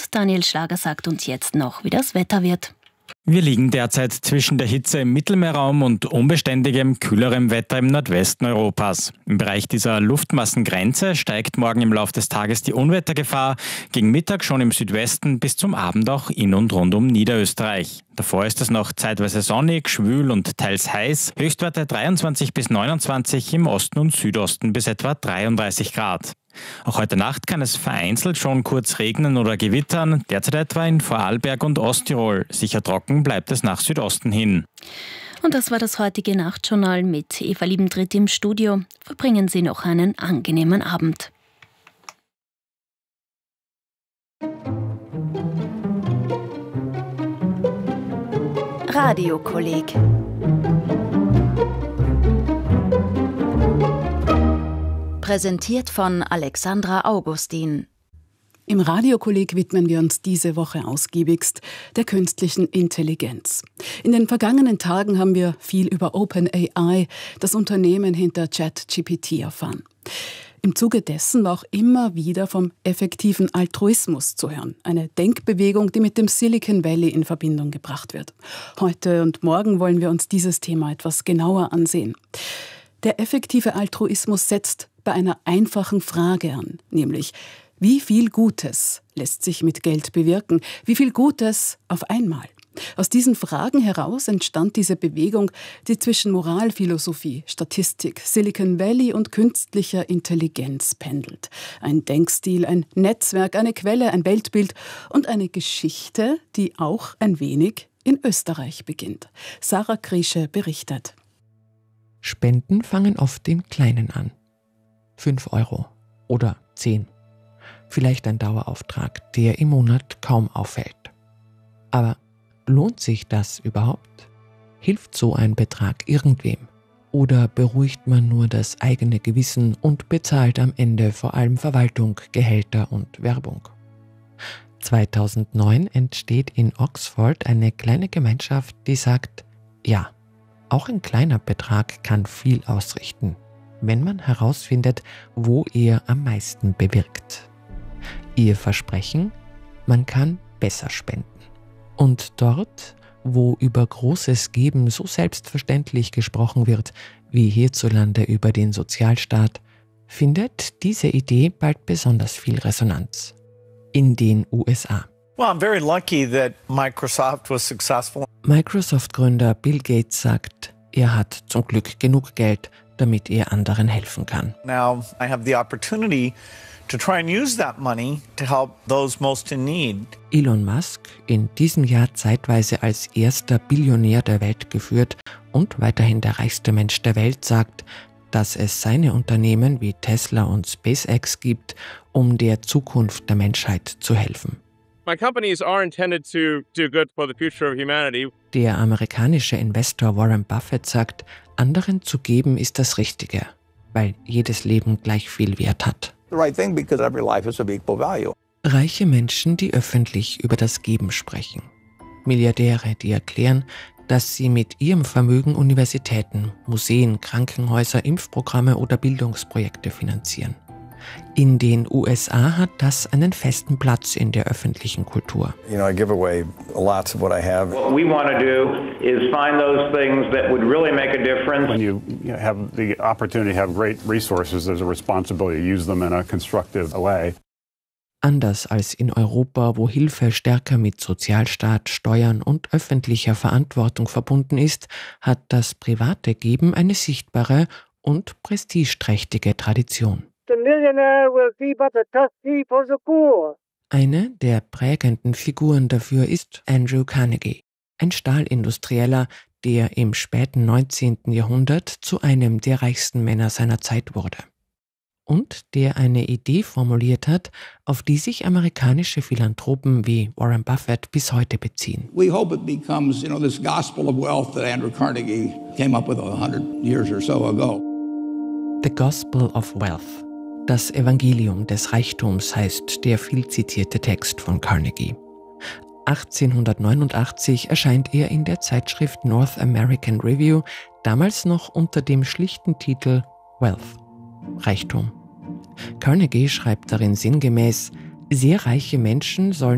Und Daniel Schlager sagt uns jetzt noch, wie das Wetter wird. Wir liegen derzeit zwischen der Hitze im Mittelmeerraum und unbeständigem, kühlerem Wetter im Nordwesten Europas. Im Bereich dieser Luftmassengrenze steigt morgen im Laufe des Tages die Unwettergefahr, gegen Mittag schon im Südwesten, bis zum Abend auch in und rund um Niederösterreich. Davor ist es noch zeitweise sonnig, schwül und teils heiß, Höchstwerte 23 bis 29, im Osten und Südosten bis etwa 33 Grad. Auch heute Nacht kann es vereinzelt schon kurz regnen oder gewittern, derzeit etwa in Vorarlberg und Osttirol. Sicher trocken bleibt es nach Südosten hin. Und das war das heutige Nachtjournal mit Eva Liebentritt im Studio. Verbringen Sie noch einen angenehmen Abend. Radiokolleg. Präsentiert von Alexandra Augustin. Im Radiokolleg widmen wir uns diese Woche ausgiebigst der künstlichen Intelligenz. In den vergangenen Tagen haben wir viel über OpenAI, das Unternehmen hinter ChatGPT, erfahren. Im Zuge dessen war auch immer wieder vom effektiven Altruismus zu hören. Eine Denkbewegung, die mit dem Silicon Valley in Verbindung gebracht wird. Heute und morgen wollen wir uns dieses Thema etwas genauer ansehen. Der effektive Altruismus setzt bei einer einfachen Frage an, nämlich: Wie viel Gutes lässt sich mit Geld bewirken? Wie viel Gutes auf einmal? Aus diesen Fragen heraus entstand diese Bewegung, die zwischen Moralphilosophie, Statistik, Silicon Valley und künstlicher Intelligenz pendelt. Ein Denkstil, ein Netzwerk, eine Quelle, ein Weltbild und eine Geschichte, die auch ein wenig in Österreich beginnt. Sarah Kriesche berichtet. Spenden fangen oft im Kleinen an. 5 € oder 10. Vielleicht ein Dauerauftrag, der im Monat kaum auffällt. Aber lohnt sich das überhaupt? Hilft so ein Betrag irgendwem? Oder beruhigt man nur das eigene Gewissen und bezahlt am Ende vor allem Verwaltung, Gehälter und Werbung? 2009 entsteht in Oxford eine kleine Gemeinschaft, die sagt: Ja, auch ein kleiner Betrag kann viel ausrichten, wenn man herausfindet, wo er am meisten bewirkt. Ihr Versprechen: Man kann besser spenden. Und dort, wo über großes Geben so selbstverständlich gesprochen wird, wie hierzulande über den Sozialstaat, findet diese Idee bald besonders viel Resonanz. In den USA. Well, I'm very lucky that Microsoft was successful. Microsoft-Gründer Bill Gates sagt, er hat zum Glück genug Geld, damit er anderen helfen kann. Now I have the opportunity to try and use that money to help those most in need. Elon Musk, in diesem Jahr zeitweise als erster Billionär der Welt geführt und weiterhin der reichste Mensch der Welt, sagt, dass es seine Unternehmen wie Tesla und SpaceX gibt, um der Zukunft der Menschheit zu helfen. My companies are intended to do good for the future of humanity. Der amerikanische Investor Warren Buffett sagt, anderen zu geben ist das Richtige, weil jedes Leben gleich viel Wert hat. The right thing because every life is of equal value. Reiche Menschen, die öffentlich über das Geben sprechen. Milliardäre, die erklären, dass sie mit ihrem Vermögen Universitäten, Museen, Krankenhäuser, Impfprogramme oder Bildungsprojekte finanzieren. In den USA hat das einen festen Platz in der öffentlichen Kultur. I give away lots of what I have. What we want to do is find those things that would really make a difference. When you have the opportunity to have great resources, there's a responsibility to use them in a constructive way. Anders als in Europa, wo Hilfe stärker mit Sozialstaat, Steuern und öffentlicher Verantwortung verbunden ist, hat das private Geben eine sichtbare und prestigeträchtige Tradition. Eine der prägenden Figuren dafür ist Andrew Carnegie, ein Stahlindustrieller, der im späten 19. Jahrhundert zu einem der reichsten Männer seiner Zeit wurde. Und der eine Idee formuliert hat, auf die sich amerikanische Philanthropen wie Warren Buffett bis heute beziehen. We hope it becomes, this gospel of wealth that Andrew Carnegie came up with 100 years or so ago. The Gospel of Wealth. Das Evangelium des Reichtums heißt der viel zitierte Text von Carnegie. 1889 erscheint er in der Zeitschrift North American Review, damals noch unter dem schlichten Titel Wealth, Reichtum. Carnegie schreibt darin sinngemäß, sehr reiche Menschen sollen